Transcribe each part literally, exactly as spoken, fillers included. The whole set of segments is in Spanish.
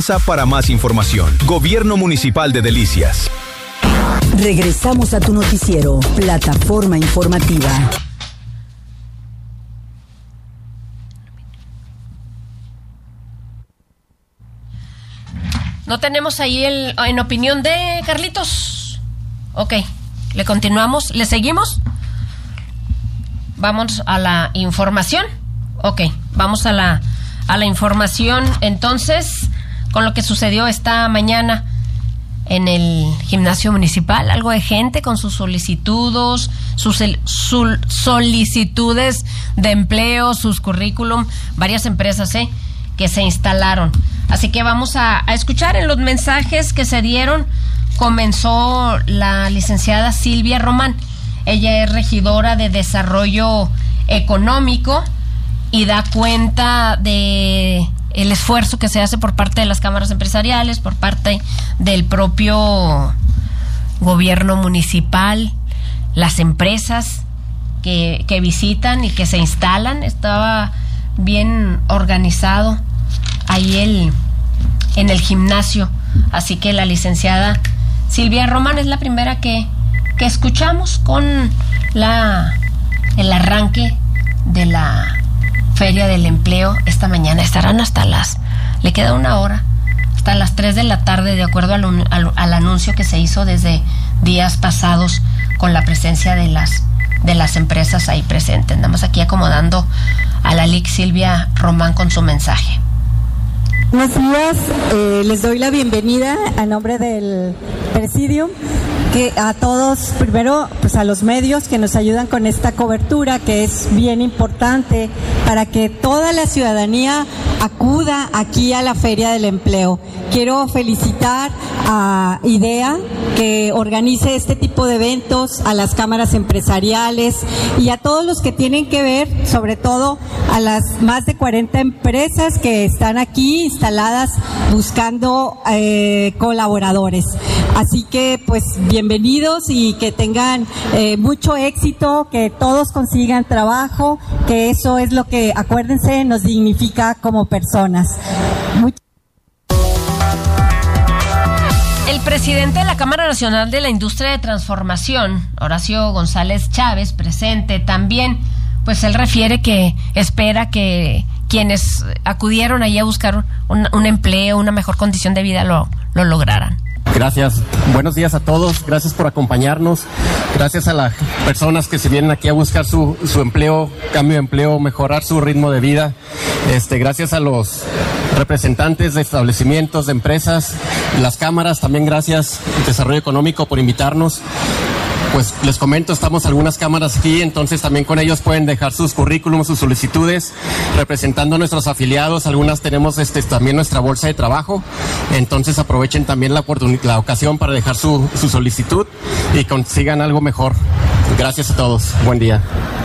Avanza para más información. Gobierno Municipal de Delicias. Regresamos a tu noticiero, Plataforma Informativa. ¿No tenemos ahí el en opinión de Carlitos? Ok, le continuamos, le seguimos. Vamos a la información. Ok, vamos a la a la información entonces con lo que sucedió esta mañana en el gimnasio municipal. Algo de gente con sus solicitudes, sus, sus solicitudes de empleo, sus currículum, varias empresas ¿eh? que se instalaron. Así que vamos a, a escuchar en los mensajes que se dieron. Comenzó la licenciada Silvia Román. Ella es regidora de Desarrollo Económico y da cuenta de el esfuerzo que se hace por parte de las cámaras empresariales, por parte del propio gobierno municipal, las empresas que, que visitan y que se instalan. Estaba bien organizado ahí el, en el gimnasio. Así que la licenciada Silvia Román es la primera que, que escuchamos con la el arranque de la Feria del Empleo esta mañana. Estarán hasta las, le queda una hora, hasta las tres de la tarde, de acuerdo al, al, al anuncio que se hizo desde días pasados con la presencia de las de las empresas ahí presentes. Andamos aquí acomodando a la L I C Silvia Román con su mensaje. Buenos días, eh, les doy la bienvenida a nombre del Presidium, que a todos, primero pues a los medios que nos ayudan con esta cobertura que es bien importante para que toda la ciudadanía acuda aquí a la Feria del Empleo. Quiero felicitar a IDEA que organice este tipo de eventos, a las cámaras empresariales y a todos los que tienen que ver, sobre todo a las más de cuarenta empresas que están aquí instaladas buscando eh, colaboradores. Así que pues bienvenidos y que tengan eh, mucho éxito, que todos consigan trabajo, que eso es lo que, acuérdense, nos dignifica como personas. Muy... El presidente de la Cámara Nacional de la Industria de Transformación, Horacio González Chávez, presente también, pues él refiere que espera que quienes acudieron allí a buscar un, un empleo, una mejor condición de vida, lo, lo lograran. Gracias, buenos días a todos, gracias por acompañarnos, gracias a las personas que se vienen aquí a buscar su, su empleo, cambio de empleo, mejorar su ritmo de vida, este, gracias a los representantes de establecimientos, de empresas, las cámaras, también gracias Desarrollo Económico por invitarnos. Pues les comento, estamos algunas cámaras aquí, entonces también con ellos pueden dejar sus currículums, sus solicitudes, representando a nuestros afiliados. Algunas tenemos este también nuestra bolsa de trabajo, entonces aprovechen también la oportunidad, la ocasión para dejar su, su solicitud y consigan algo mejor. Gracias a todos, buen día.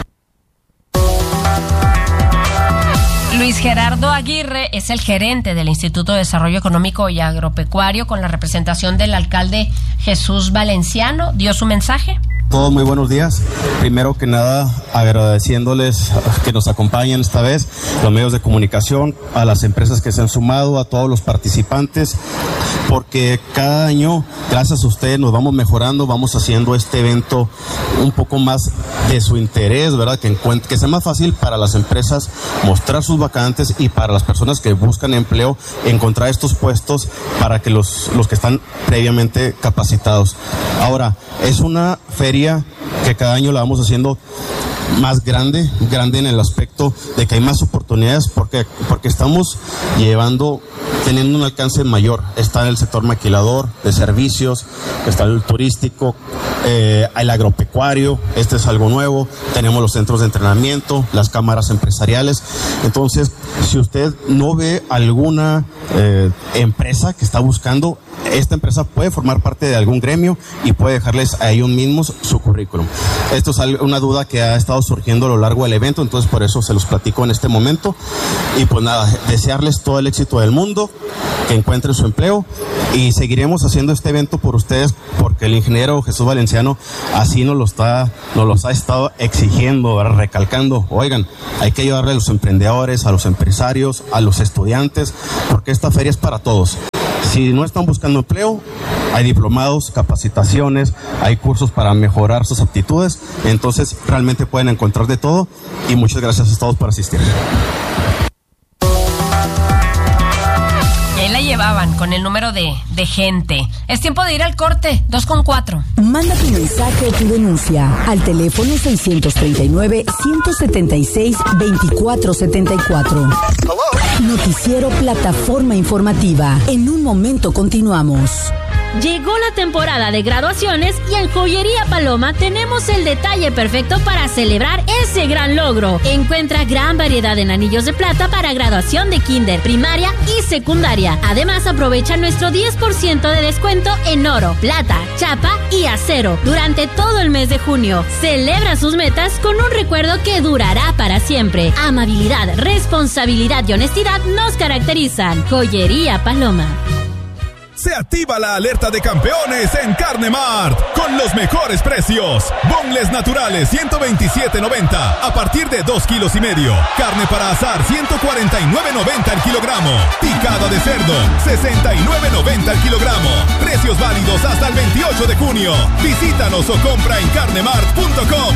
Luis Gerardo Aguirre es el gerente del Instituto de Desarrollo Económico y Agropecuario, con la representación del alcalde Jesús Valenciano. ¿Dio su mensaje? Todos muy buenos días. Primero que nada, agradeciéndoles que nos acompañen esta vez, los medios de comunicación, a las empresas que se han sumado, a todos los participantes, porque cada año, gracias a ustedes, nos vamos mejorando, vamos haciendo este evento un poco más de su interés, ¿verdad? Que, encuent- que sea más fácil para las empresas mostrar sus vacantes y para las personas que buscan empleo encontrar estos puestos para que los, los que están previamente capacitados. Ahora, es una feria que cada año la vamos haciendo más grande, grande en el aspecto de que hay más oportunidades, porque porque estamos llevando, teniendo un alcance mayor. Está el sector maquilador, de servicios, está el turístico, eh, el agropecuario, este es algo nuevo, tenemos los centros de entrenamiento, las cámaras empresariales. Entonces, si usted no ve alguna eh, empresa que está buscando, esta empresa puede formar parte de algún gremio y puede dejarles a ellos mismos su currículum. Esto es una duda que ha estado surgiendo a lo largo del evento, entonces por eso se los platico en este momento. Y pues nada, desearles todo el éxito del mundo, que encuentren su empleo, y seguiremos haciendo este evento por ustedes, porque el ingeniero Jesús Valenciano así nos lo está, nos los ha estado exigiendo, ¿verdad? Recalcando, oigan, hay que ayudarle a los emprendedores, a los empresarios, a los estudiantes, porque esta feria es para todos. Si no están buscando empleo, hay diplomados, capacitaciones, hay cursos para mejorar sus aptitudes, entonces realmente pueden encontrar de todo y muchas gracias a todos por asistir. Y ahí la llevaban con el número de, de gente. Es tiempo de ir al corte, dos con cuatro. Manda tu mensaje o tu denuncia al teléfono seiscientos treinta y nueve, ciento setenta y seis, veinticuatro setenta y cuatro. Noticiero Plataforma Informativa. En un momento continuamos. Llegó la temporada de graduaciones y en Joyería Paloma tenemos el detalle perfecto para celebrar ese gran logro. Encuentra gran variedad en anillos de plata para graduación de kinder, primaria y secundaria. Además, aprovecha nuestro diez por ciento de descuento en oro, plata, chapa y acero durante todo el mes de junio. Celebra sus metas con un recuerdo que durará para siempre. Amabilidad, responsabilidad y honestidad nos caracterizan. Joyería Paloma. Se activa la alerta de campeones en Carne Mart con los mejores precios. Boneless naturales ciento veintisiete noventa a partir de dos kilos y medio. Carne para asar ciento cuarenta y nueve noventa al kilogramo. Picada de cerdo sesenta y nueve noventa al kilogramo. Precios válidos hasta el veintiocho de junio. Visítanos o compra en carnemart punto com.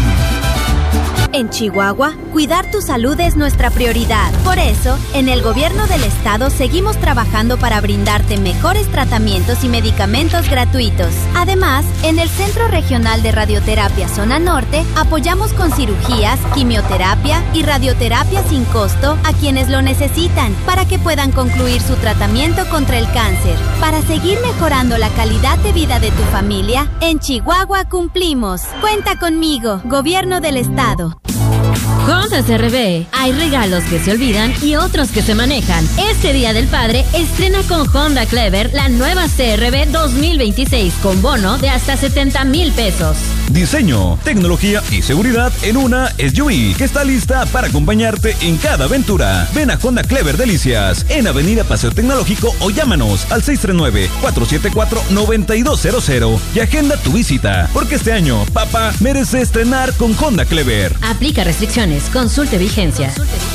En Chihuahua, cuidar tu salud es nuestra prioridad. Por eso, en el gobierno del estado seguimos trabajando para brindarte mejores tratamientos y medicamentos gratuitos. Además, en el Centro Regional de Radioterapia Zona Norte, apoyamos con cirugías, quimioterapia y radioterapia sin costo a quienes lo necesitan para que puedan concluir su tratamiento contra el cáncer. Para seguir mejorando la calidad de vida de tu familia, en Chihuahua cumplimos. Cuenta conmigo, Gobierno del Estado. Honda C R V. Hay regalos que se olvidan y otros que se manejan. Este Día del Padre, estrena con Honda Clever la nueva C R V dos mil veintiséis con bono de hasta setenta mil pesos. Diseño, tecnología y seguridad en una S U V que está lista para acompañarte en cada aventura. Ven a Honda Clever Delicias en Avenida Paseo Tecnológico o llámanos al seis tres nueve, cuatro siete cuatro, nueve dos cero cero y agenda tu visita, porque este año papá merece estrenar con Honda Clever. Aplica restricciones. Consulte vigencia.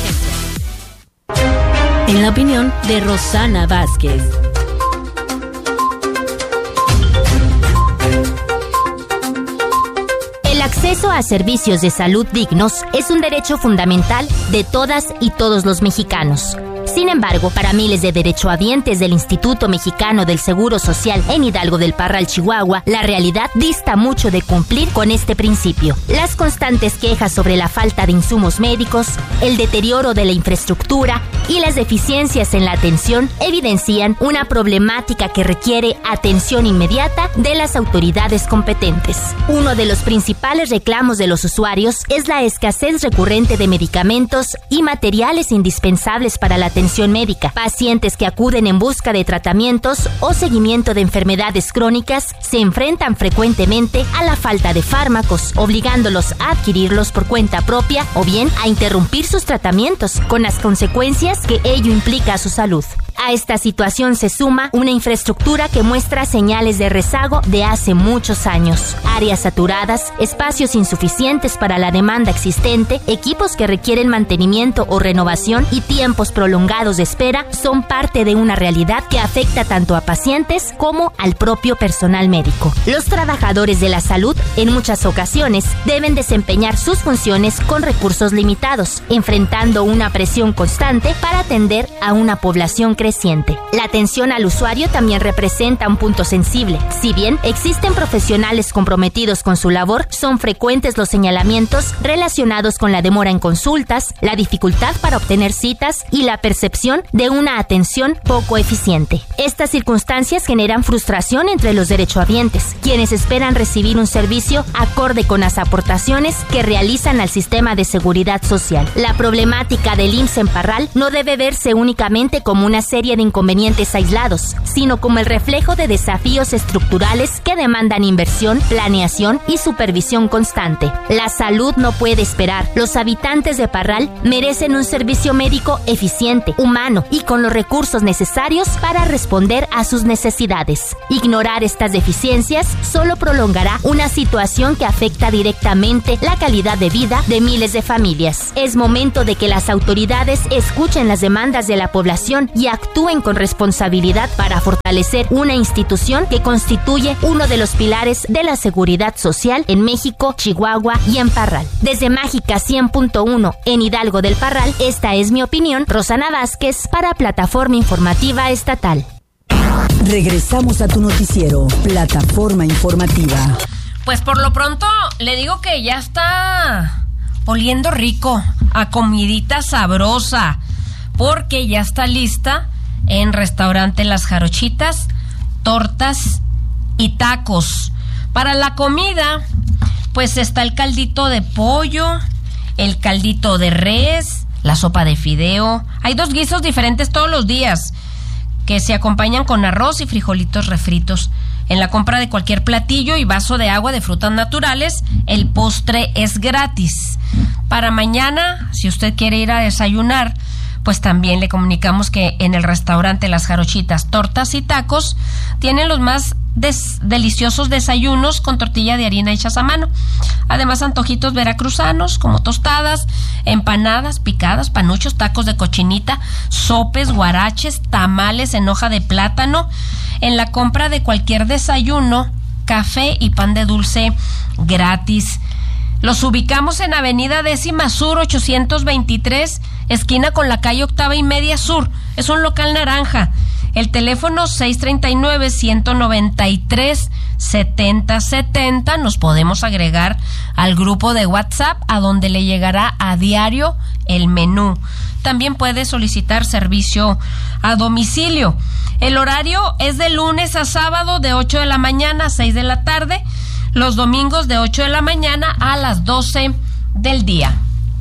En la opinión de Rosana Vázquez. El acceso a servicios de salud dignos es un derecho fundamental de todas y todos los mexicanos. Sin embargo, para miles de derechohabientes del Instituto Mexicano del Seguro Social en Hidalgo del Parral, Chihuahua, la realidad dista mucho de cumplir con este principio. Las constantes quejas sobre la falta de insumos médicos, el deterioro de la infraestructura y las deficiencias en la atención evidencian una problemática que requiere atención inmediata de las autoridades competentes. Uno de los principales reclamos de los usuarios es la escasez recurrente de medicamentos y materiales indispensables para la atención médica. Pacientes que acuden en busca de tratamientos o seguimiento de enfermedades crónicas se enfrentan frecuentemente a la falta de fármacos, obligándolos a adquirirlos por cuenta propia o bien a interrumpir sus tratamientos, con las consecuencias que ello implica a su salud. A esta situación se suma una infraestructura que muestra señales de rezago de hace muchos años. Áreas saturadas, espacios insuficientes para la demanda existente, equipos que requieren mantenimiento o renovación y tiempos prolongados de espera son parte de una realidad que afecta tanto a pacientes como al propio personal médico. Los trabajadores de la salud, en muchas ocasiones, deben desempeñar sus funciones con recursos limitados, enfrentando una presión constante para atender a una población creciente. La atención al usuario también representa un punto sensible. Si bien existen profesionales comprometidos con su labor, son frecuentes los señalamientos relacionados con la demora en consultas, la dificultad para obtener citas y la percepción de una atención poco eficiente. Estas circunstancias generan frustración entre los derechohabientes, quienes esperan recibir un servicio acorde con las aportaciones que realizan al sistema de seguridad social. La problemática del I M S S en Parral no debe verse únicamente como una serie de inconvenientes aislados, sino como el reflejo de desafíos estructurales que demandan inversión, planeación y supervisión constante. La salud no puede esperar. Los habitantes de Parral merecen un servicio médico eficiente, humano y con los recursos necesarios para responder a sus necesidades. Ignorar estas deficiencias solo prolongará una situación que afecta directamente la calidad de vida de miles de familias. Es momento de que las autoridades escuchen las demandas de la población y actúen con responsabilidad responsabilidad para fortalecer una institución que constituye uno de los pilares de la seguridad social en México, Chihuahua y en Parral. Desde Mágica cien punto uno en Hidalgo del Parral, esta es mi opinión. Rosana Vázquez para Plataforma Informativa Estatal. Regresamos a tu noticiero, Plataforma Informativa. Pues por lo pronto le digo que ya está oliendo rico, a comidita sabrosa, porque ya está lista en restaurante Las Jarochitas, tortas y tacos. Para la comida, pues está el caldito de pollo, el caldito de res, la sopa de fideo. Hay dos guisos diferentes todos los días que se acompañan con arroz y frijolitos refritos. En la compra de cualquier platillo y vaso de agua de frutas naturales, el postre es gratis. Para mañana, si usted quiere ir a desayunar, pues también le comunicamos que en el restaurante Las Jarochitas, tortas y tacos tienen los más des- deliciosos desayunos con tortilla de harina hechas a mano. Además, antojitos veracruzanos como tostadas, empanadas, picadas, panuchos, tacos de cochinita, sopes, guaraches, tamales en hoja de plátano. En la compra de cualquier desayuno, café y pan de dulce gratis. Los ubicamos en Avenida Décima Sur ochocientos veintitrés, esquina con la calle Octava y Media Sur. Es un local naranja. El teléfono seis treinta y nueve, ciento noventa y tres, setenta setenta. Nos podemos agregar al grupo de WhatsApp, a donde le llegará a diario el menú. También puede solicitar servicio a domicilio. El horario es de lunes a sábado de ocho de la mañana a seis de la tarde. Los domingos de ocho de la mañana a las doce del día.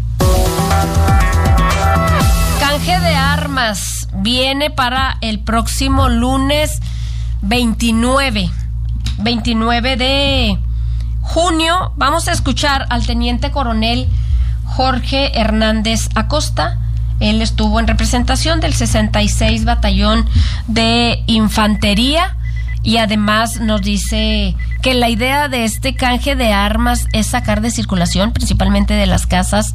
Canje de armas viene para el próximo lunes veintinueve de junio. Vamos a escuchar al teniente coronel Jorge Hernández Acosta. Él estuvo en representación del sesenta y seis Batallón de Infantería y además nos dice que la idea de este canje de armas es sacar de circulación, principalmente de las casas,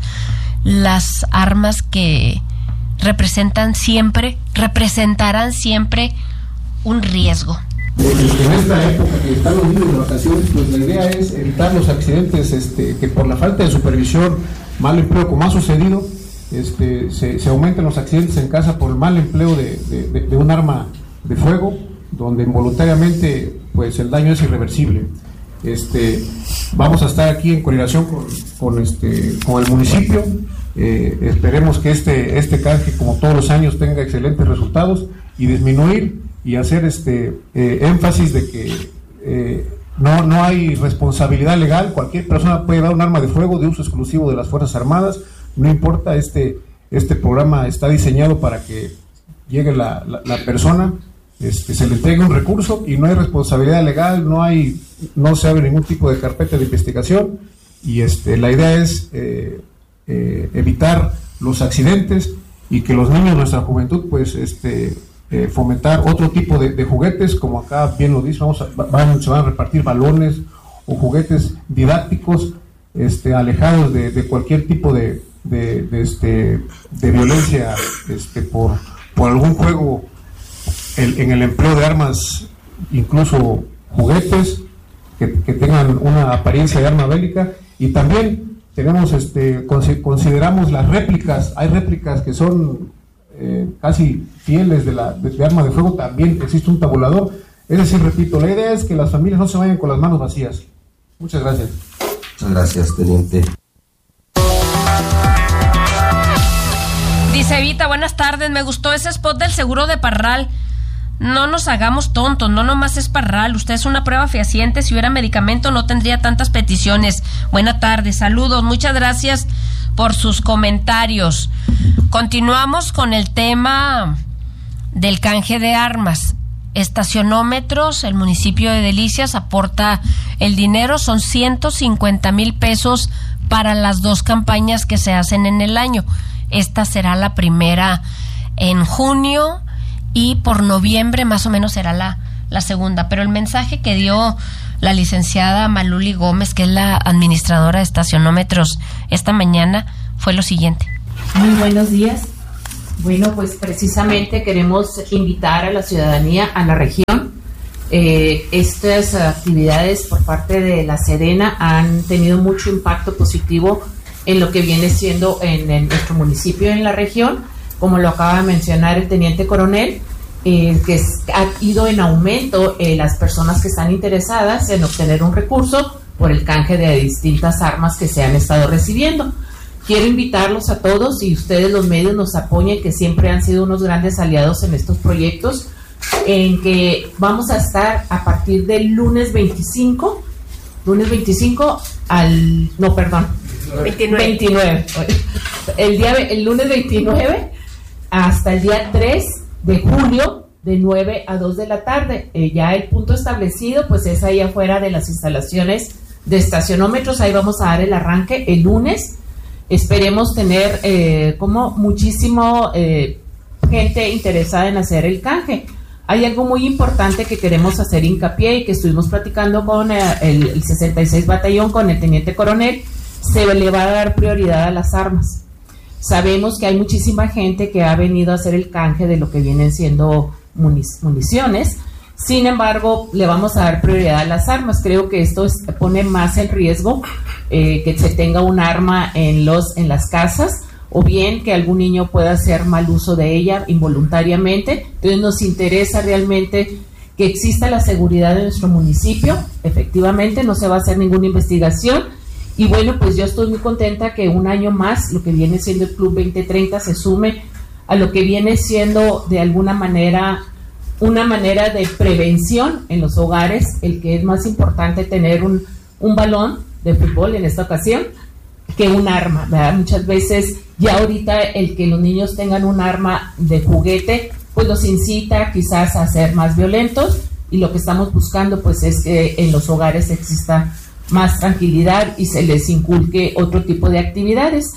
las armas que representan siempre, representarán siempre un riesgo. En esta época que están los niños de vacaciones, pues la idea es evitar los accidentes este, que por la falta de supervisión, mal empleo, como ha sucedido, este, se, se aumentan los accidentes en casa por el mal empleo de, de, de, de un arma de fuego, donde involuntariamente pues el daño es irreversible. Este, vamos a estar aquí en coordinación con, con, este, con el municipio. Eh, esperemos que este, este canje, como todos los años, tenga excelentes resultados y disminuir y hacer este eh, énfasis de que eh, no, no hay responsabilidad legal. Cualquier persona puede dar un arma de fuego de uso exclusivo de las Fuerzas Armadas, no importa. Este, este programa está diseñado para que llegue la, la, la persona, este, se le entregue un recurso y no hay responsabilidad legal, no hay, no se abre ningún tipo de carpeta de investigación y este, la idea es eh, eh, evitar los accidentes y que los niños de nuestra juventud pues este Eh, fomentar otro tipo de, de juguetes, como acá bien lo dice, vamos a, van, se van a repartir balones o juguetes didácticos, este, alejados de, de cualquier tipo de, de, de, este, de violencia este, por, por algún juego, el, en el empleo de armas, incluso juguetes que, que tengan una apariencia de arma bélica. Y también tenemos, este, consideramos las réplicas, hay réplicas que son Eh, casi fieles de la de, de arma de fuego, también existe un tabulador. Es decir, repito, la idea es que las familias no se vayan con las manos vacías. Muchas gracias. Muchas gracias, teniente. Dice Evita, buenas tardes, me gustó ese spot del seguro de Parral. No nos hagamos tontos, no nomás es Parral, usted es una prueba fehaciente, si hubiera medicamento no tendría tantas peticiones. Buena tarde, saludos, muchas gracias por sus comentarios. Continuamos con el tema del canje de armas. Estacionómetros, el municipio de Delicias aporta el dinero, son ciento cincuenta mil pesos para las dos campañas que se hacen en el año. Esta será la primera en junio y por noviembre más o menos será la, la segunda. Pero el mensaje que dio la licenciada Maluli Gómez, que es la administradora de estacionómetros esta mañana, fue lo siguiente. Muy buenos días. Bueno, pues precisamente queremos invitar a la ciudadanía, a la región. Eh, estas actividades por parte de la Sedena han tenido mucho impacto positivo en lo que viene siendo en, en nuestro municipio, en la región, como lo acaba de mencionar el teniente coronel, eh, que es, ha ido en aumento eh, las personas que están interesadas en obtener un recurso por el canje de distintas armas que se han estado recibiendo. Quiero invitarlos a todos y ustedes los medios nos apoyen, que siempre han sido unos grandes aliados en estos proyectos, en que vamos a estar a partir del lunes veinticinco, lunes veinticinco al, no, perdón, veintinueve. veintinueve. El, día, el lunes veintinueve hasta el día tres de julio, de nueve a dos de la tarde. Eh, ya el punto establecido pues es ahí afuera de las instalaciones de estacionómetros. Ahí vamos a dar el arranque el lunes. Esperemos tener eh, como muchísimo eh, gente interesada en hacer el canje. Hay algo muy importante que queremos hacer hincapié y que estuvimos platicando con eh, el, el sesenta y seis Batallón, con el teniente coronel. Se le va a dar prioridad a las armas. Sabemos que hay muchísima gente que ha venido a hacer el canje de lo que vienen siendo munic- municiones. Sin embargo, le vamos a dar prioridad a las armas. Creo que esto es, pone más en riesgo eh, que se tenga un arma en, los, en las casas, o bien que algún niño pueda hacer mal uso de ella involuntariamente. Entonces nos interesa realmente que exista la seguridad de nuestro municipio. Efectivamente, no se va a hacer ninguna investigación. Y bueno, pues yo estoy muy contenta que un año más lo que viene siendo el Club veinte treinta se sume a lo que viene siendo de alguna manera una manera de prevención en los hogares, el que es más importante tener un, un balón de fútbol en esta ocasión que un arma, ¿verdad? Muchas veces ya ahorita el que los niños tengan un arma de juguete pues los incita quizás a ser más violentos, y lo que estamos buscando pues es que en los hogares exista más tranquilidad y se les inculque otro tipo de actividades.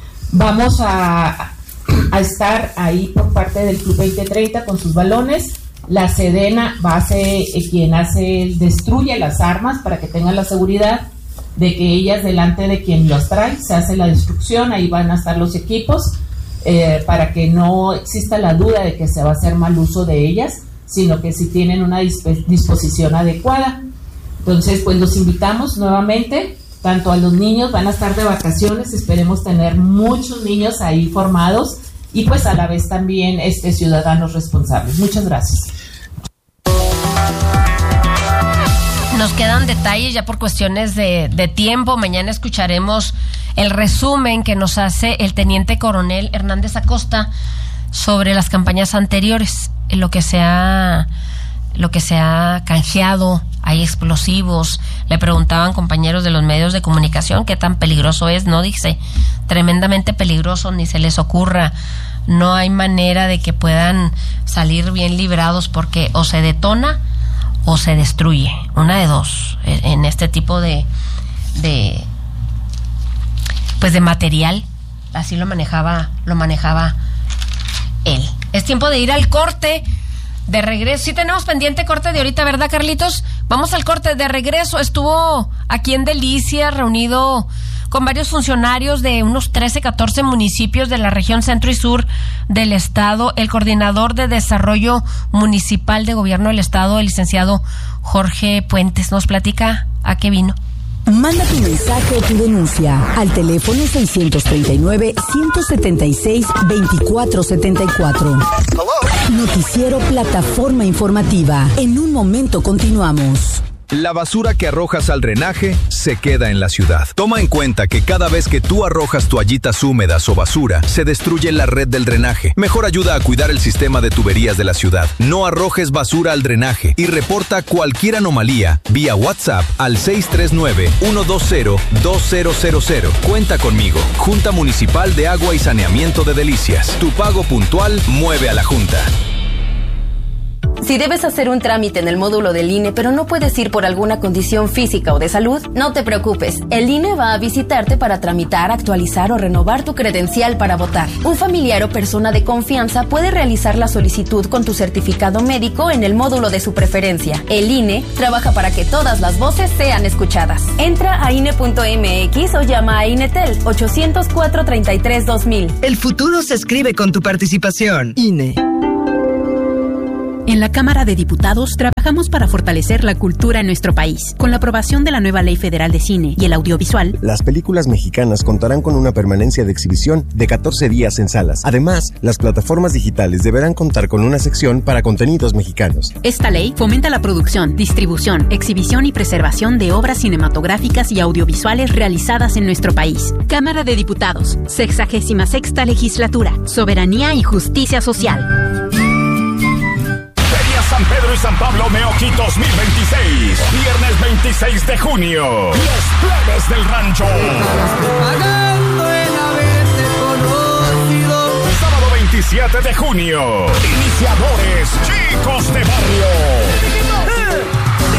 Vamos a, a estar ahí por parte del Club veinte treinta con sus balones. La Sedena va a ser eh, quien hace, destruye las armas para que tengan la seguridad de que ellas delante de quien las trae se hace la destrucción. Ahí van a estar los equipos eh, para que no exista la duda de que se va a hacer mal uso de ellas, sino que si tienen una disp- disposición adecuada. Entonces, pues los invitamos nuevamente, tanto a los niños, van a estar de vacaciones, esperemos tener muchos niños ahí formados, y pues a la vez también este, ciudadanos responsables. Muchas gracias. Nos quedan detalles ya por cuestiones de, de tiempo. Mañana escucharemos el resumen que nos hace el teniente coronel Hernández Acosta sobre las campañas anteriores, lo que se ha, lo que se ha canjeado. Hay explosivos. Le preguntaban compañeros de los medios de comunicación qué tan peligroso es. No, dice, tremendamente peligroso, ni se les ocurra. No hay manera de que puedan salir bien librados, porque o se detona o se destruye, una de dos, en este tipo de, de pues de material. Así lo manejaba, lo manejaba él. Es tiempo de ir al corte. De regreso, sí tenemos pendiente corte de ahorita, ¿verdad, Carlitos? Vamos al corte. De regreso estuvo aquí en Delicias reunido con varios funcionarios de unos trece, catorce municipios de la región centro y sur del estado, el coordinador de desarrollo municipal de gobierno del estado, el licenciado Jorge Puentes. Nos platica a qué vino. Manda tu mensaje o tu denuncia al teléfono seiscientos treinta y nueve, ciento setenta y seis, veinticuatro setenta y cuatro. Noticiero Plataforma Informativa. En un momento continuamos. La basura que arrojas al drenaje se queda en la ciudad. Toma en cuenta que cada vez que tú arrojas toallitas húmedas o basura, se destruye la red del drenaje. Mejor ayuda a cuidar el sistema de tuberías de la ciudad. No arrojes basura al drenaje y reporta cualquier anomalía vía WhatsApp al seis tres nueve, uno dos cero, dos cero cero cero. Cuenta conmigo. Junta Municipal de Agua y Saneamiento de Delicias. Tu pago puntual mueve a la Junta. Si debes hacer un trámite en el módulo del I N E, pero no puedes ir por alguna condición física o de salud, no te preocupes. El I N E va a visitarte para tramitar, actualizar o renovar tu credencial para votar. Un familiar o persona de confianza puede realizar la solicitud con tu certificado médico en el módulo de su preferencia. El I N E trabaja para que todas las voces sean escuchadas. Entra a I N E punto M X o llama a INETEL ochocientos cuatro, treinta y tres, dos mil. El futuro se escribe con tu participación. I N E. En la Cámara de Diputados trabajamos para fortalecer la cultura en nuestro país. Con la aprobación de la nueva Ley Federal de Cine y el Audiovisual, las películas mexicanas contarán con una permanencia de exhibición de catorce días en salas. Además, las plataformas digitales deberán contar con una sección para contenidos mexicanos. Esta ley fomenta la producción, distribución, exhibición y preservación de obras cinematográficas y audiovisuales realizadas en nuestro país. Cámara de Diputados, sexagésima sexta legislatura, soberanía y justicia social. San Pedro y San Pablo Meoqui dos mil veintiséis, viernes veintiséis de junio, los plebes del rancho. Sábado veintisiete de junio, iniciadores, chicos de barrio.